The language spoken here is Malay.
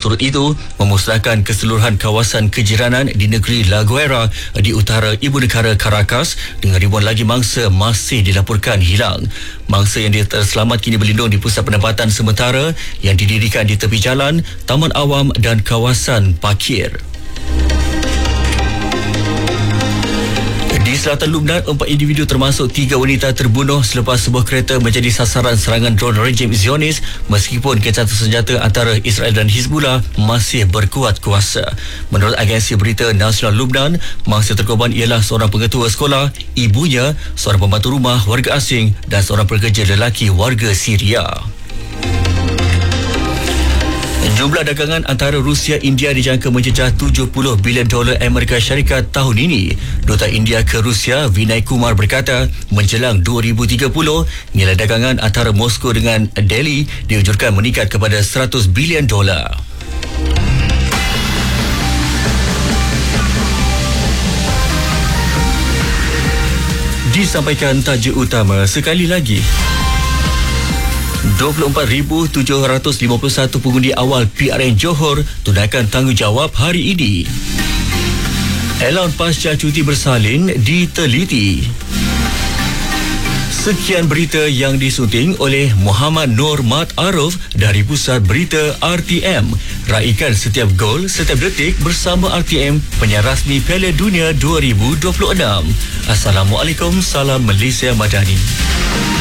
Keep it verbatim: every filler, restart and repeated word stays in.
Turut itu, memusnahkan keseluruhan kawasan kejiranan di negeri La Guaira di utara ibu negara Caracas dengan ribuan lagi mangsa masih dilaporkan hilang. Mangsa yang terselamat kini berlindung di pusat penempatan sementara yang didirikan di tepi jalan, taman awam dan kawasan parkir. Di selatan Lubnan, empat individu termasuk tiga wanita terbunuh selepas sebuah kereta menjadi sasaran serangan drone rejim Zionis meskipun gencatan senjata antara Israel dan Hizbullah masih berkuat kuasa. Menurut agensi berita nasional Lubnan, mangsa terkorban ialah seorang pengetua sekolah, ibunya, seorang pembantu rumah warga asing dan seorang pekerja lelaki warga Syria. Jumlah dagangan antara Rusia India dijangka mencecah tujuh puluh bilion dolar Amerika Syarikat tahun ini. Duta India ke Rusia Vinay Kumar berkata, menjelang dua ribu tiga puluh, nilai dagangan antara Moskow dengan Delhi dianjurkan meningkat kepada seratus bilion dolar. Disampaikan tajuk utama sekali lagi. dua puluh empat ribu tujuh ratus lima puluh satu pengundi awal P R N Johor tunaikan tanggungjawab hari ini. Elon pasca cuti bersalin diteliti. Sekian berita yang disunting oleh Muhammad Nur Mat Arif dari Pusat Berita R T M. Raikan setiap gol, setiap detik bersama R T M, penyiar rasmi Piala Dunia dua ribu dua puluh enam. Assalamualaikum, salam Malaysia Madani.